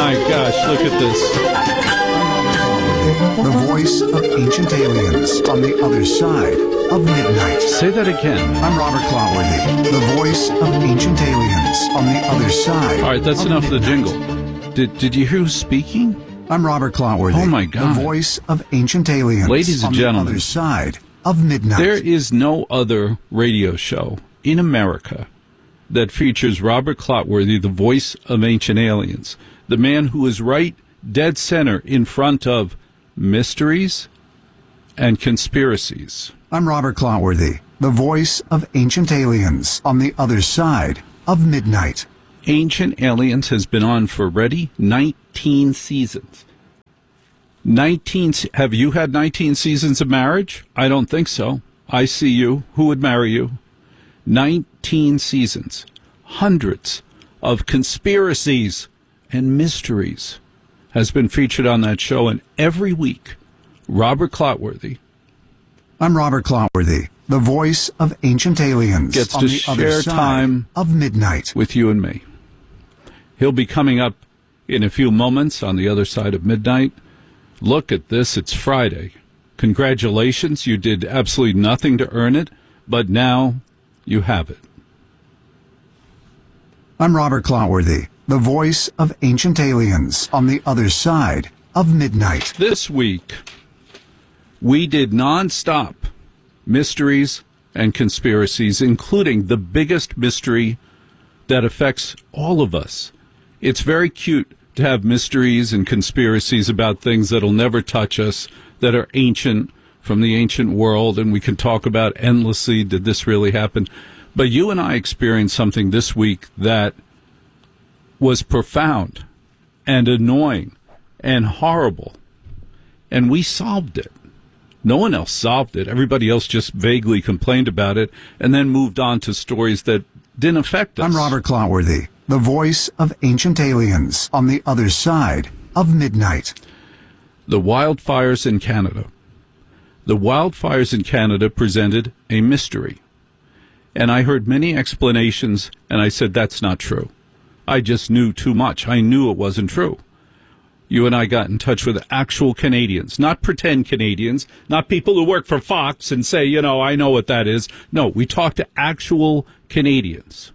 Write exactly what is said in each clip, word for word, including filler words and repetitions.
my gosh, look at this. The voice of ancient aliens on the other side of midnight. Say that again. I'm Robert Clotworthy, the voice of ancient aliens on the other side. All right, that's of enough midnight. of the jingle. Did Did you hear who's speaking? I'm Robert Clotworthy. Oh, my God. The voice of ancient aliens Ladies and on gentlemen, the other side of midnight. There is no other radio show in America that features Robert Clotworthy, the voice of ancient aliens, the man who is right dead center in front of mysteries and conspiracies. I'm Robert Clotworthy, the voice of ancient aliens on the other side of midnight. Ancient Aliens has been on for ready nineteen seasons. nineteen. Have you had nineteen seasons of marriage? I don't think so. I see you. Who would marry you? nineteen seasons. Hundreds of conspiracies and mysteries has been featured on that show, and every week, Robert Clotworthy. I'm Robert Clotworthy, the voice of ancient aliens Gets on to the share other side time of midnight with you and me. He'll be coming up in a few moments on the other side of midnight. Look at this. It's Friday. Congratulations. You did absolutely nothing to earn it, but now you have it. I'm Robert Clotworthy, the voice of ancient aliens on the other side of midnight. This week, we did nonstop mysteries and conspiracies, including the biggest mystery that affects all of us. It's very cute to have mysteries and conspiracies about things that'll never touch us, that are ancient, from the ancient world, and we can talk about endlessly, did this really happen? But you and I experienced something this week that was profound and annoying and horrible, and we solved it. No one else solved it. Everybody else just vaguely complained about it and then moved on to stories that didn't affect us. I'm Robert Clotworthy, the voice of ancient aliens on the other side of midnight. The wildfires in Canada. The wildfires in Canada presented a mystery. And I heard many explanations, and I said, that's not true. I just knew too much. I knew it wasn't true. You and I got in touch with actual Canadians, not pretend Canadians, not people who work for Fox and say, you know, I know what that is. No, we talked to actual Canadians.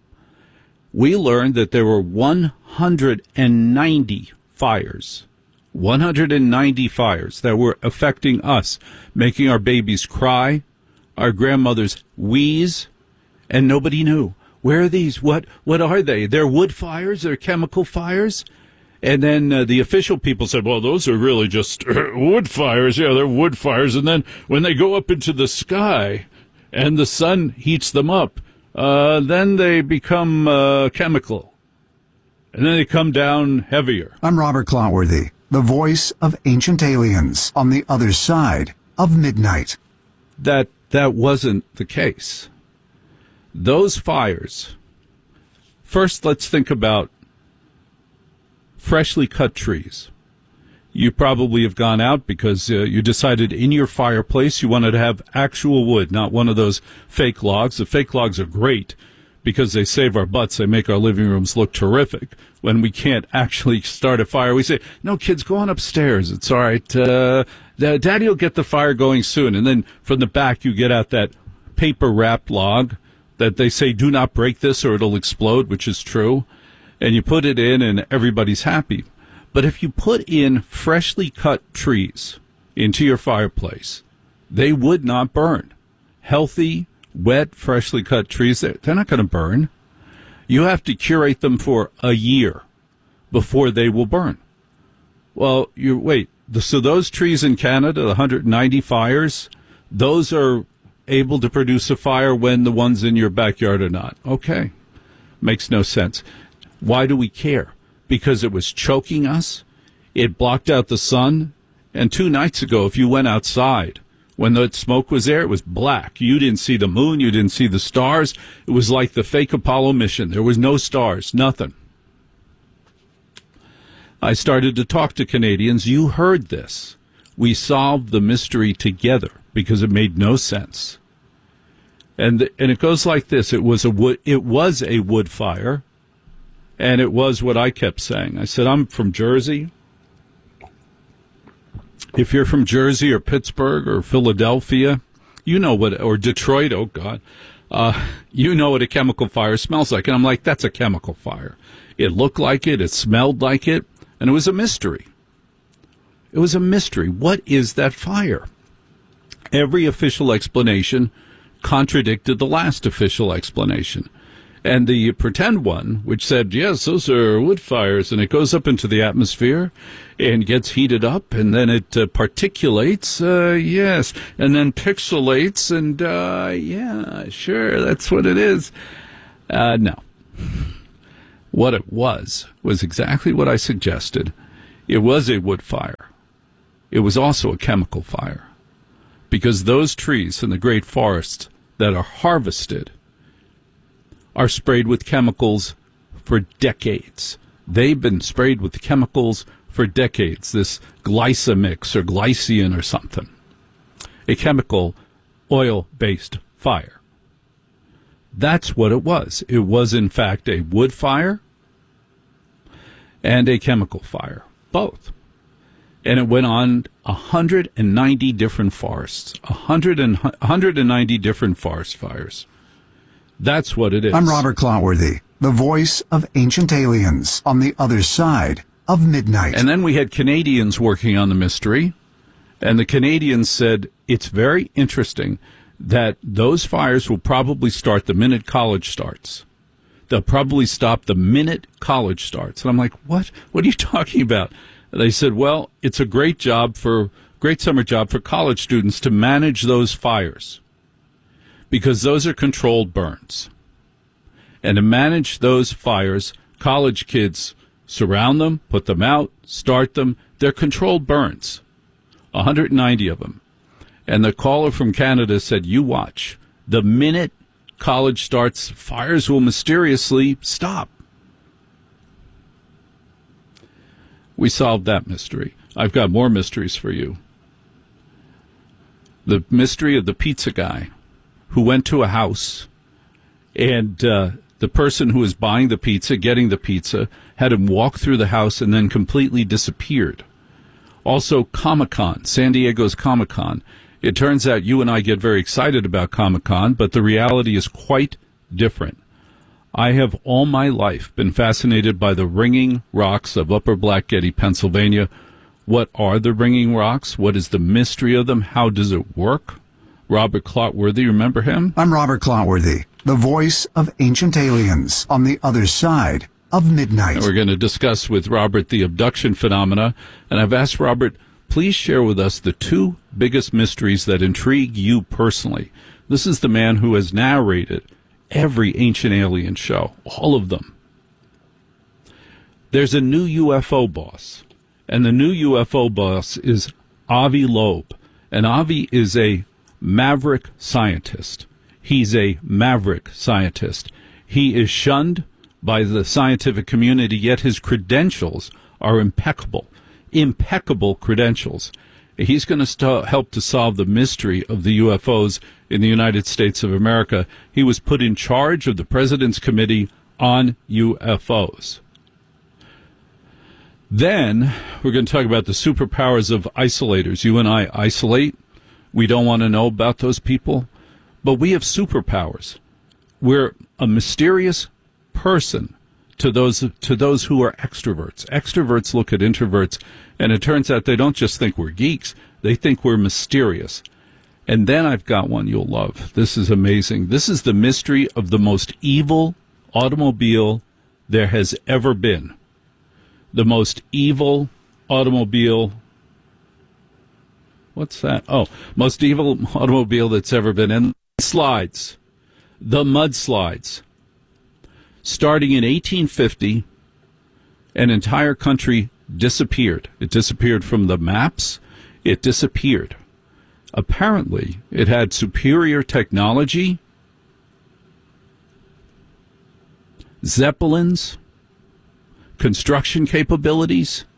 We learned that there were one hundred ninety fires, one hundred ninety fires that were affecting us, making our babies cry, our grandmothers wheeze, and nobody knew. Where are these? What What are they? They're wood fires? They're chemical fires? And then uh, the official people said, well, those are really just uh, wood fires. Yeah, they're wood fires. And then when they go up into the sky and the sun heats them up, uh, then they become uh, chemical. And then they come down heavier. I'm Robert Clotworthy, the voice of ancient aliens on the other side of midnight. That that wasn't the case. Those fires, first let's think about freshly cut trees. You probably have gone out because uh, you decided in your fireplace you wanted to have actual wood, not one of those fake logs. The fake logs are great because they save our butts. They make our living rooms look terrific. When we can't actually start a fire, we say, no, kids, go on upstairs. It's all right. Uh, Daddy will get the fire going soon. And then from the back, you get out that paper-wrapped log that they say, do not break this or it'll explode, which is true. And you put it in and everybody's happy. But if you put in freshly cut trees into your fireplace, they would not burn. Healthy, wet, freshly cut trees, they're not going to burn. You have to curate them for a year before they will burn. Well, you wait. So those trees in Canada, the one hundred ninety fires, those are able to produce a fire when the ones in your backyard are not. Okay. Makes no sense. Why do we care? Because it was choking us. It blocked out the sun. And two nights ago, if you went outside, when the smoke was there, it was black. You didn't see the moon. You didn't see the stars. It was like the fake Apollo mission. There was no stars, nothing. I started to talk to Canadians. You heard this. We solved the mystery together because it made no sense. And and it goes like this. It was a wood, it was a wood fire. And it was what I kept saying. I said, I'm from Jersey. If you're from Jersey or Pittsburgh or Philadelphia, you know what, or Detroit, oh God, uh, you know what a chemical fire smells like. And I'm like, that's a chemical fire. It looked like it, it smelled like it, and it was a mystery. It was a mystery. What is that fire? Every official explanation contradicted the last official explanation. And the pretend one, which said, yes, those are wood fires, and it goes up into the atmosphere and gets heated up, and then it uh, particulates, uh, yes, and then pixelates, and uh, yeah, sure, that's what it is. Uh, no. What it was was exactly what I suggested. It was a wood fire. It was also a chemical fire, because those trees in the great forests that are harvested are sprayed with chemicals for decades. They've been sprayed with chemicals for decades, this glycemix or glycian or something, a chemical oil-based fire. That's what it was. It was, in fact, a wood fire and a chemical fire, both. And it went on one hundred ninety different forests, one hundred and, one hundred ninety different forest fires. That's what it is. I'm Robert Clotworthy, the voice of ancient aliens on the other side of midnight. And then we had Canadians working on the mystery, and the Canadians said it's very interesting that those fires will probably start the minute college starts. They'll probably stop the minute college starts. And I'm like, what? What are you talking about? They said, well, it's a great job for, great summer job for college students to manage those fires, because those are controlled burns. And to manage those fires, college kids surround them, put them out, start them. They're controlled burns, one hundred ninety of them. And the caller from Canada said, you watch. The minute college starts, fires will mysteriously stop. We solved that mystery. I've got more mysteries for you. The mystery of the pizza guy who went to a house, and uh, the person who was buying the pizza, getting the pizza, had him walk through the house and then completely disappeared. Also, Comic-Con, San Diego's Comic-Con. It turns out you and I get very excited about Comic-Con, but the reality is quite different. I have all my life been fascinated by the ringing rocks of Upper Black Getty, Pennsylvania. What are the ringing rocks? What is the mystery of them? How does it work? Robert Clotworthy, remember him? I'm Robert Clotworthy, the voice of ancient aliens on the other side of midnight. And we're going to discuss with Robert the abduction phenomena. And I've asked Robert, please share with us the two biggest mysteries that intrigue you personally. This is the man who has narrated every ancient alien show, all of them. There's a new U F O boss, and the new U F O boss is Avi Loeb. And Avi is a maverick scientist. He's a maverick scientist. He is shunned by the scientific community, yet his credentials are impeccable. Impeccable credentials. He's going to st- help to solve the mystery of the U F Os in the United States of America. He was put in charge of the President's Committee on U F Os. Then we're going to talk about the superpowers of isolators. You and I isolate. We don't want to know about those people. But we have superpowers. We're a mysterious person to those to those who are extroverts. Extroverts look at introverts, and it turns out they don't just think we're geeks. They think we're mysterious. And then I've got one you'll love. This is amazing. This is the mystery of the most evil automobile there has ever been. The most evil automobile. What's that? Oh, most evil automobile that's ever been. And slides. The mudslides. Starting in eighteen fifty, an entire country disappeared. It disappeared from the maps. It disappeared. Apparently, it had superior technology, zeppelins, construction capabilities,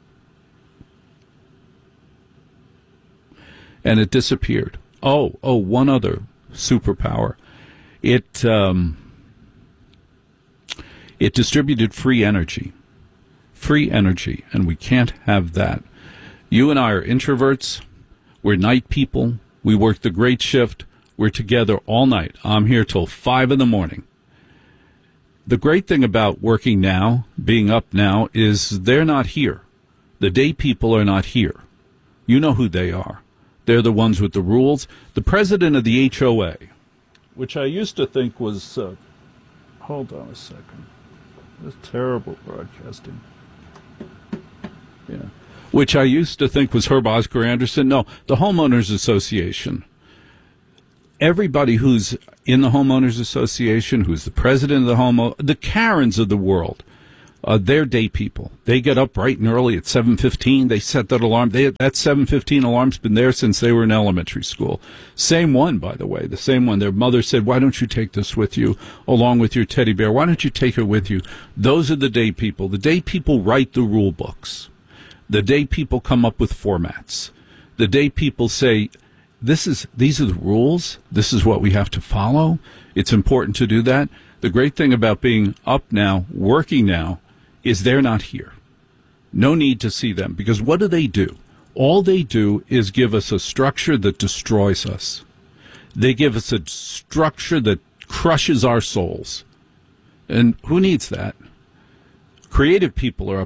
and it disappeared. Oh, oh, one other superpower. It, um, It distributed free energy. Free energy, and we can't have that. You and I are introverts. We're night people. We work the great shift. We're together all night. I'm here till five in the morning. The great thing about working now, being up now, is they're not here. The day people are not here. You know who they are. They're the ones with the rules. The president of the H O A, which I used to think was, uh, hold on a second. This terrible broadcasting. Yeah. Which I used to think was Herb Oscar Anderson. No, the Homeowners Association. Everybody who's in the Homeowners Association, who's the president of the Homo, the Karens of the world, uh, they're day people. They get up bright and early at seven fifteen. They set that alarm. They, that seven fifteen alarm's been there since they were in elementary school. Same one, by the way, the same one. Their mother said, why don't you take this with you along with your teddy bear? Why don't you take it with you? Those are the day people. The day people write the rule books. The day people come up with formats. The day people say, This is these are the rules. This is what we have to follow. It's important to do that. The great thing about being up now, working now, is they're not here. No need to see them, because what do they do? All they do is give us a structure that destroys us. They give us a structure that crushes our souls. And who needs that? Creative people are